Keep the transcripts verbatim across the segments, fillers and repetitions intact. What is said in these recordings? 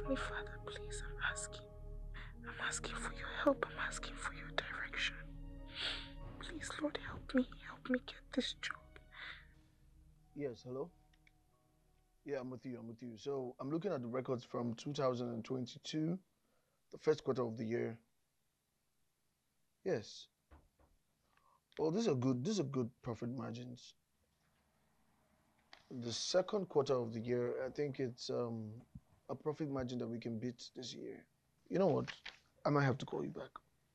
Heavenly Father, please, I'm asking. I'm asking for your help. I'm asking for your direction. Please, Lord, help me. Help me get this job. Yes, hello? Yeah, I'm with you, I'm with you. So I'm looking at the records from two thousand twenty-two, the first quarter of the year. Yes. Well, these are good, these are good profit margins. The second quarter of the year, I think it's um, a profit margin that we can beat this year. You know what? I might have to call you back.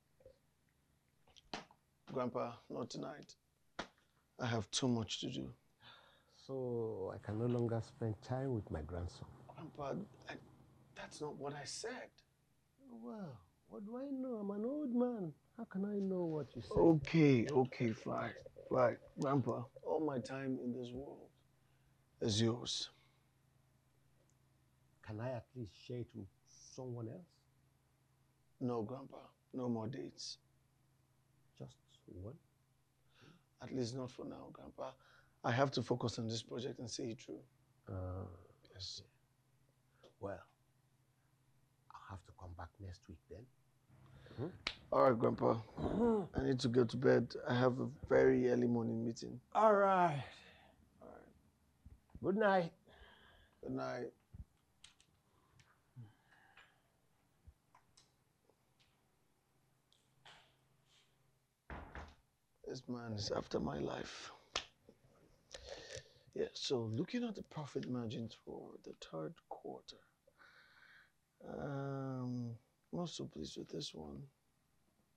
Grandpa, not tonight. I have too much to do. So I can no longer spend time with my grandson. Grandpa, I, that's not what I said. Well, what do I know? I'm an old man. How can I know what you say? Okay, okay, fine, fine. Grandpa, all my time in this world is yours. Can I at least share it with someone else? No, Grandpa, no more dates. Just one? At least not for now, Grandpa. I have to focus on this project and see it through. Uh, yes. Okay. Well, I'll have to come back next week then. Hmm? All right, Grandpa. I need to go to bed. I have a very early morning meeting. All right. All right. Good night. Good night. This man is after my life. Yeah, so looking at the profit margins for the third quarter, um, I'm not so pleased with this one.